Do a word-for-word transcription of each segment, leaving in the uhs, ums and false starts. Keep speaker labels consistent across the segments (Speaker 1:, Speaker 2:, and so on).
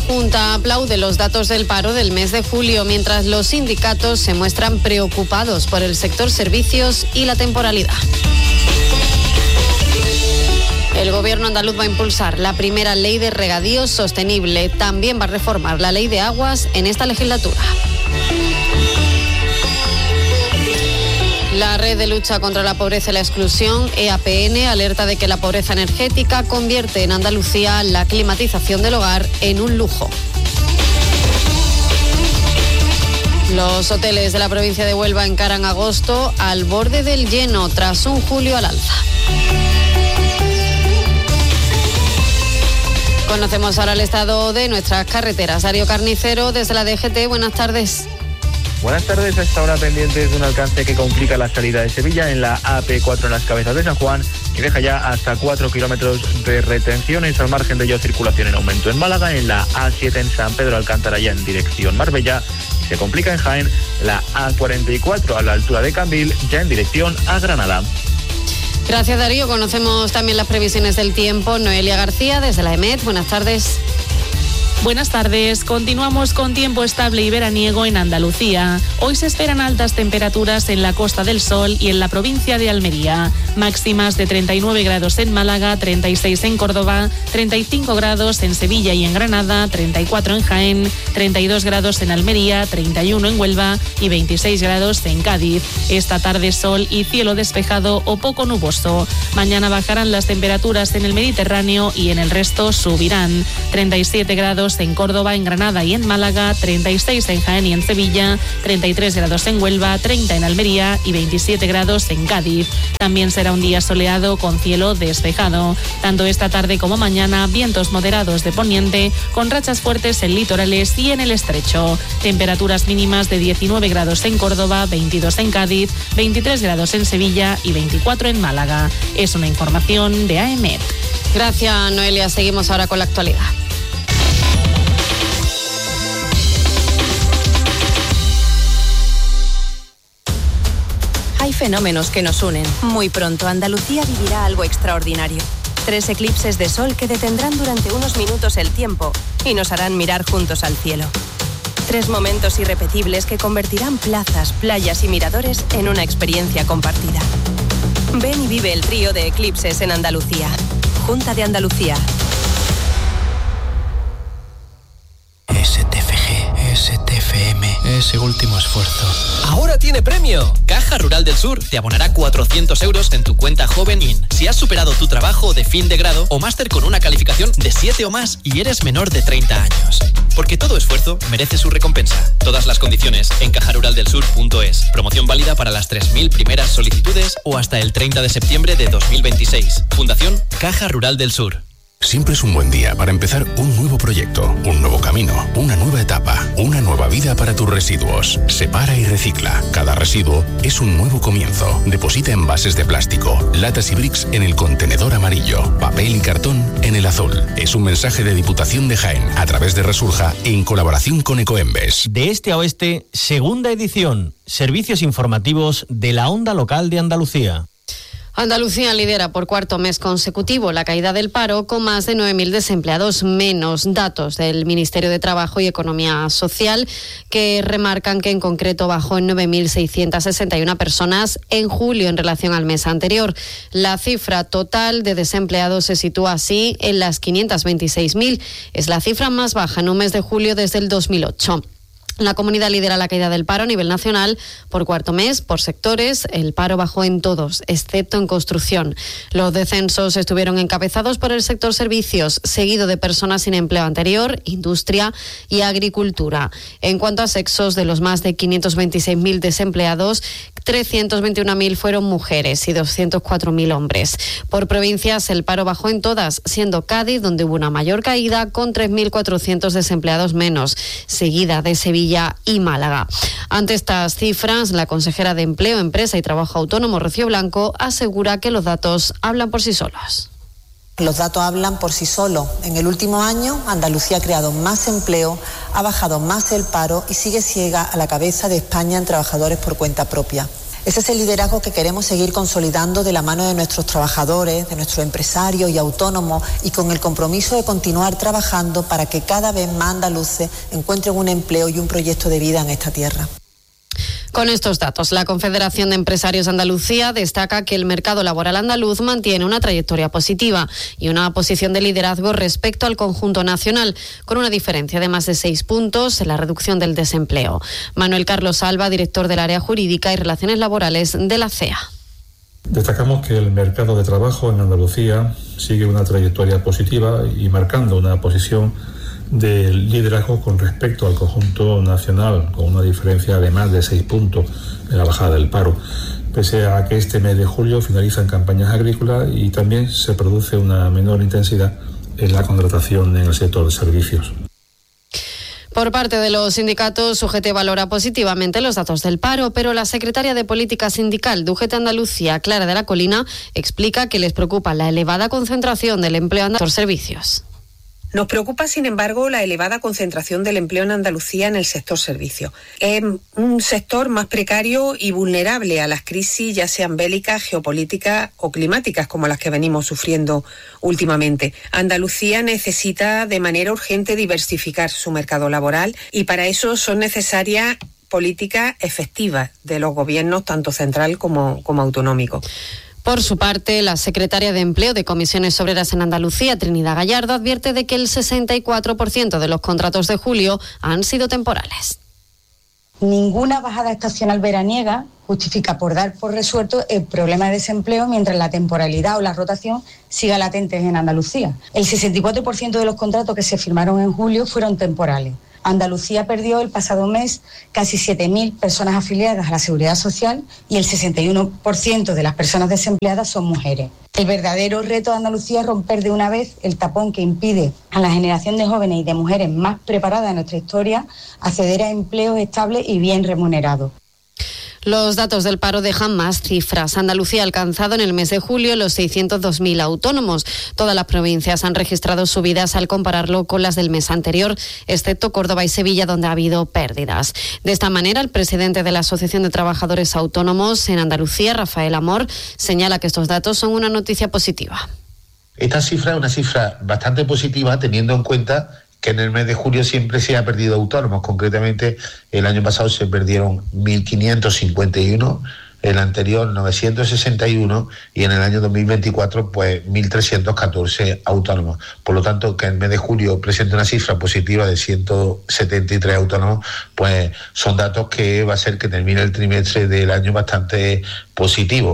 Speaker 1: Junta aplaude los datos del paro del mes de julio, mientras los sindicatos se muestran preocupados por el sector servicios y la temporalidad. El gobierno andaluz va a impulsar la primera ley de regadío sostenible. También va a reformar la ley de aguas en esta legislatura. La Red de Lucha contra la Pobreza y la Exclusión, E A P N, alerta de que la pobreza energética convierte en Andalucía la climatización del hogar en un lujo. Los hoteles de la provincia de Huelva encaran agosto al borde del lleno tras un julio al alza. Conocemos ahora el estado de nuestras carreteras. Darío Carnicero, desde la D G T, buenas tardes.
Speaker 2: Buenas tardes, a esta hora pendientes de un alcance que complica la salida de Sevilla en la A P cuatro en las Cabezas de San Juan y deja ya hasta cuatro kilómetros de retenciones. Al margen de ello, circulación en aumento en Málaga, en la A siete en San Pedro Alcántara ya en dirección Marbella, y se complica en Jaén la A cuarenta y cuatro a la altura de Cambil ya en dirección a Granada.
Speaker 1: Gracias, Darío. Conocemos también las previsiones del tiempo. Noelia García, desde la E M E T, buenas tardes.
Speaker 3: Buenas tardes. Continuamos con tiempo estable y veraniego en Andalucía. Hoy se esperan altas temperaturas en la Costa del Sol y en la provincia de Almería. Máximas de treinta y nueve grados en Málaga, treinta y seis en Córdoba, treinta y cinco grados en Sevilla y en Granada, treinta y cuatro en Jaén, treinta y dos grados en Almería, treinta y uno en Huelva y veintiséis grados en Cádiz. Esta tarde sol y cielo despejado o poco nuboso. Mañana bajarán las temperaturas en el Mediterráneo y en el resto subirán. treinta y siete grados en Córdoba, en Granada y en Málaga, treinta y seis en Jaén y en Sevilla, treinta y tres grados en Huelva, treinta en Almería y veintisiete grados en Cádiz. También será un día soleado con cielo despejado. Tanto esta tarde como mañana, vientos moderados de poniente con rachas fuertes en litorales y en el estrecho. Temperaturas mínimas de diecinueve grados en Córdoba, veintidós en Cádiz, veintitrés grados en Sevilla y veinticuatro en Málaga. Es una información de A E M E T.
Speaker 1: Gracias, Noelia. Seguimos ahora con la actualidad.
Speaker 4: Hay fenómenos que nos unen. Muy pronto Andalucía vivirá algo extraordinario. Tres eclipses de sol que detendrán durante unos minutos el tiempo y nos harán mirar juntos al cielo. Tres momentos irrepetibles que convertirán plazas, playas y miradores en una experiencia compartida. Ven y vive el trío de eclipses en Andalucía. Junta de Andalucía.
Speaker 5: S T F G, S T F M, ese último esfuerzo.
Speaker 6: ¡Ahora tiene premio! Caja Rural del Sur te abonará cuatrocientos euros en tu cuenta Joven In si has superado tu trabajo de fin de grado o máster con una calificación de siete o más y eres menor de treinta años. Porque todo esfuerzo merece su recompensa. Todas las condiciones en caja rural del sur punto es. Promoción válida para las tres mil primeras solicitudes o hasta el treinta de septiembre de dos mil veintiséis. Fundación Caja Rural del Sur.
Speaker 7: Siempre es un buen día para empezar un nuevo proyecto, un nuevo camino, una nueva etapa, una nueva vida para tus residuos. Separa y recicla. Cada residuo es un nuevo comienzo. Deposita envases de plástico, latas y bricks en el contenedor amarillo, papel y cartón en el azul. Es un mensaje de Diputación de Jaén a través de Resurja en colaboración con Ecoembes.
Speaker 8: De este a oeste, segunda edición. Servicios informativos de la onda local de Andalucía.
Speaker 1: Andalucía lidera por cuarto mes consecutivo la caída del paro con más de nueve mil desempleados menos. Datos del Ministerio de Trabajo y Economía Social que remarcan que en concreto bajó en nueve mil seiscientas sesenta y una personas en julio en relación al mes anterior. La cifra total de desempleados se sitúa así en las quinientos veintiséis mil. Es la cifra más baja en un mes de julio desde el dos mil ocho. La comunidad lidera la caída del paro a nivel nacional por cuarto mes, por sectores. El paro bajó en todos, excepto en construcción. Los descensos estuvieron encabezados por el sector servicios, seguido de personas sin empleo anterior, industria y agricultura. En cuanto a sexos, de los más de quinientos veintiséis mil desempleados, trescientos veintiuno mil fueron mujeres y doscientos cuatro mil hombres. Por provincias, el paro bajó en todas, siendo Cádiz donde hubo una mayor caída con tres mil cuatrocientos desempleados menos, seguida de Sevilla y Málaga. Ante estas cifras, la consejera de Empleo, Empresa y Trabajo Autónomo, Rocío Blanco, asegura que los datos hablan por sí solos.
Speaker 9: Los datos hablan por sí solos. En el último año, Andalucía ha creado más empleo, ha bajado más el paro y sigue ciega a la cabeza de España en trabajadores por cuenta propia. Ese es el liderazgo que queremos seguir consolidando de la mano de nuestros trabajadores, de nuestros empresarios y autónomos, y con el compromiso de continuar trabajando para que cada vez más andaluces encuentren un empleo y un proyecto de vida en esta tierra.
Speaker 1: Con estos datos, la Confederación de Empresarios de Andalucía destaca que el mercado laboral andaluz mantiene una trayectoria positiva y una posición de liderazgo respecto al conjunto nacional, con una diferencia de más de seis puntos en la reducción del desempleo. Manuel Carlos Alba, director del área jurídica y relaciones laborales de la C E A.
Speaker 10: Destacamos que el mercado de trabajo en Andalucía sigue una trayectoria positiva y marcando una posición de liderazgo con respecto al conjunto nacional, con una diferencia de más de seis puntos en la bajada del paro, pese a que este mes de julio finalizan campañas agrícolas y también se produce una menor intensidad en la contratación en el sector de servicios.
Speaker 1: Por parte de los sindicatos, U G T valora positivamente los datos del paro, pero la secretaria de Política Sindical de U G T Andalucía, Clara de la Colina, explica que les preocupa la elevada concentración del empleo en los servicios.
Speaker 11: Nos preocupa, sin embargo, la elevada concentración del empleo en Andalucía en el sector servicios. Es un sector más precario y vulnerable a las crisis, ya sean bélicas, geopolíticas o climáticas, como las que venimos sufriendo últimamente. Andalucía necesita de manera urgente diversificar su mercado laboral y para eso son necesarias políticas efectivas de los gobiernos, tanto central como, como autonómico.
Speaker 1: Por su parte, la secretaria de Empleo de Comisiones Obreras en Andalucía, Trinidad Gallardo, advierte de que el sesenta y cuatro por ciento de los contratos de julio han sido temporales.
Speaker 12: Ninguna bajada estacional veraniega justifica por dar por resuelto el problema de desempleo mientras la temporalidad o la rotación siga latentes en Andalucía. El sesenta y cuatro por ciento de los contratos que se firmaron en julio fueron temporales. Andalucía perdió el pasado mes casi siete mil personas afiliadas a la Seguridad Social y el sesenta y uno por ciento de las personas desempleadas son mujeres. El verdadero reto de Andalucía es romper de una vez el tapón que impide a la generación de jóvenes y de mujeres más preparadas de nuestra historia acceder a empleos estables y bien remunerados.
Speaker 1: Los datos del paro dejan más cifras. Andalucía ha alcanzado en el mes de julio los seiscientos dos mil autónomos. Todas las provincias han registrado subidas al compararlo con las del mes anterior, excepto Córdoba y Sevilla, donde ha habido pérdidas. De esta manera, el presidente de la Asociación de Trabajadores Autónomos en Andalucía, Rafael Amor, señala que estos datos son una noticia positiva.
Speaker 13: Esta cifra es una cifra bastante positiva, teniendo en cuenta que en el mes de julio siempre se ha perdido autónomos. Concretamente, el año pasado se perdieron mil quinientos cincuenta y uno, el anterior novecientos sesenta y uno y en el año dos mil veinticuatro pues mil trescientos catorce autónomos. Por lo tanto, que el mes de julio presente una cifra positiva de ciento setenta y tres autónomos, pues son datos que va a hacer que termine el trimestre del año bastante positivo.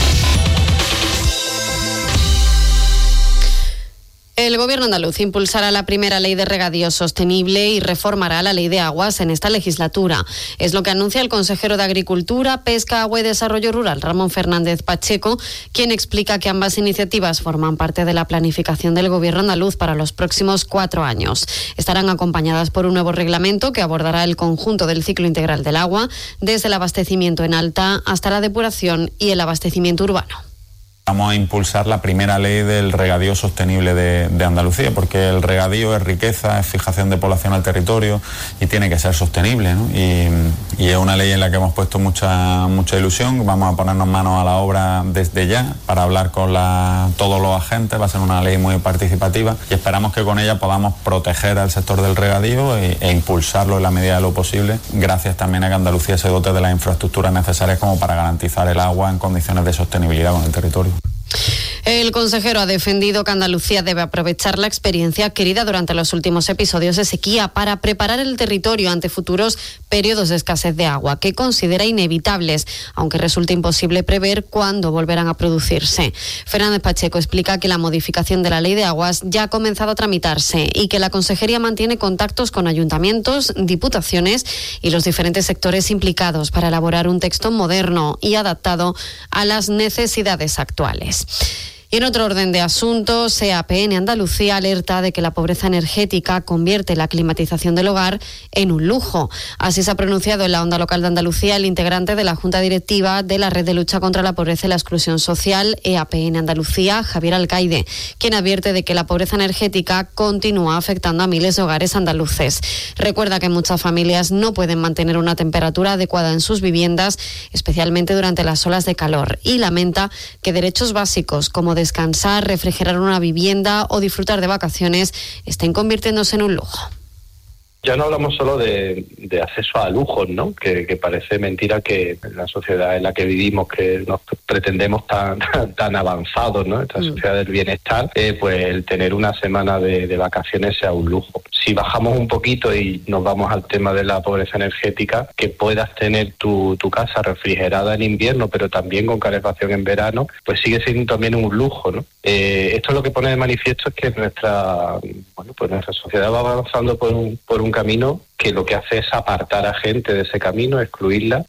Speaker 1: El Gobierno andaluz impulsará la primera ley de regadío sostenible y reformará la ley de aguas en esta legislatura. Es lo que anuncia el consejero de Agricultura, Pesca, Agua y Desarrollo Rural, Ramón Fernández Pacheco, quien explica que ambas iniciativas forman parte de la planificación del Gobierno andaluz para los próximos cuatro años. Estarán acompañadas por un nuevo reglamento que abordará el conjunto del ciclo integral del agua, desde el abastecimiento en alta hasta la depuración y el abastecimiento urbano.
Speaker 14: Vamos a impulsar la primera ley del regadío sostenible de, de Andalucía, porque el regadío es riqueza, es fijación de población al territorio y tiene que ser sostenible, ¿no? Y, y es una ley en la que hemos puesto mucha, mucha ilusión. Vamos a ponernos manos a la obra desde ya para hablar con la, todos los agentes. Va a ser una ley muy participativa y esperamos que con ella podamos proteger al sector del regadío e, e impulsarlo en la medida de lo posible, gracias también a que Andalucía se dote de las infraestructuras necesarias como para garantizar el agua en condiciones de sostenibilidad con el territorio.
Speaker 1: El consejero ha defendido que Andalucía debe aprovechar la experiencia adquirida durante los últimos episodios de sequía para preparar el territorio ante futuros periodos de escasez de agua, que considera inevitables, aunque resulta imposible prever cuándo volverán a producirse. Fernández Pacheco explica que la modificación de la Ley de Aguas ya ha comenzado a tramitarse y que la Consejería mantiene contactos con ayuntamientos, diputaciones y los diferentes sectores implicados para elaborar un texto moderno y adaptado a las necesidades actuales. Y en otro orden de asuntos, E A P N Andalucía alerta de que la pobreza energética convierte la climatización del hogar en un lujo. Así se ha pronunciado en la Onda Local de Andalucía el integrante de la Junta Directiva de la Red de Lucha contra la Pobreza y la Exclusión Social, E A P N Andalucía, Javier Alcaide, quien advierte de que la pobreza energética continúa afectando a miles de hogares andaluces. Recuerda que muchas familias no pueden mantener una temperatura adecuada en sus viviendas, especialmente durante las olas de calor, y lamenta que derechos básicos como descansar, refrigerar una vivienda o disfrutar de vacaciones estén convirtiéndose en un lujo.
Speaker 15: Ya no hablamos solo de, de acceso a lujos, ¿no? Que, que parece mentira que en la sociedad en la que vivimos, que nos pretendemos tan tan, tan avanzados, ¿no? Esta mm. sociedad del bienestar, eh, pues el tener una semana de, de vacaciones sea un lujo. Si bajamos un poquito y nos vamos al tema de la pobreza energética, que puedas tener tu, tu casa refrigerada en invierno, pero también con calefacción en verano, pues sigue siendo también un lujo, ¿no? Eh, esto lo que pone de manifiesto es que nuestra, bueno, pues nuestra sociedad va avanzando por un, por un camino que lo que hace es apartar a gente de ese camino, excluirla.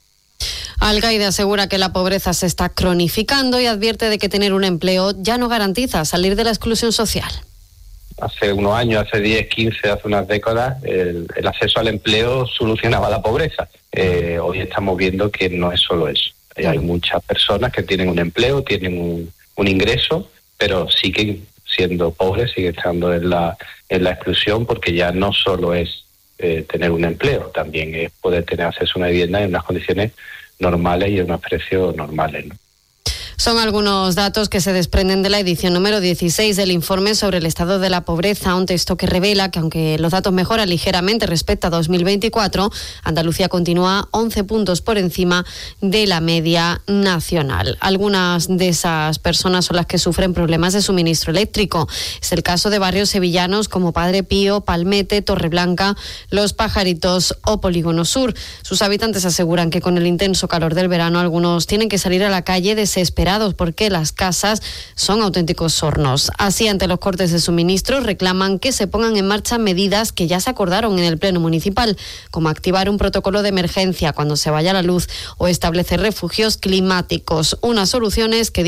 Speaker 1: Alcaide asegura que la pobreza se está cronificando y advierte de que tener un empleo ya no garantiza salir de la exclusión social.
Speaker 15: Hace unos años, hace diez, quince, hace unas décadas, el, el acceso al empleo solucionaba la pobreza. Eh, hoy estamos viendo que no es solo eso. Eh, hay muchas personas que tienen un empleo, tienen un, un ingreso, pero siguen siendo pobres, siguen estando en la, en la exclusión, porque ya no solo es eh, tener un empleo, también es poder tener acceso a una vivienda en unas condiciones normales y en unos precios normales, ¿no?
Speaker 1: Son algunos datos que se desprenden de la edición número dieciséis del informe sobre el estado de la pobreza, un texto que revela que aunque los datos mejoran ligeramente respecto a dos mil veinticuatro, Andalucía continúa once puntos por encima de la media nacional. Algunas de esas personas son las que sufren problemas de suministro eléctrico. Es el caso de barrios sevillanos como Padre Pío, Palmete, Torreblanca, Los Pajaritos o Polígono Sur. Sus habitantes aseguran que con el intenso calor del verano algunos tienen que salir a la calle desesperados porque las casas son auténticos hornos. Así, ante los cortes de suministro, reclaman que se pongan en marcha medidas que ya se acordaron en el Pleno Municipal, como activar un protocolo de emergencia cuando se vaya la luz o establecer refugios climáticos. Unas soluciones que